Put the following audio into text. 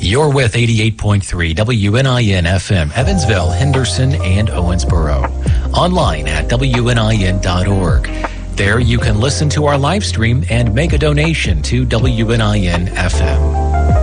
You're with 88.3 WNIN FM, Evansville, Henderson, and Owensboro. Online at WNIN.org. There you can listen to our live stream and make a donation to WNIN FM.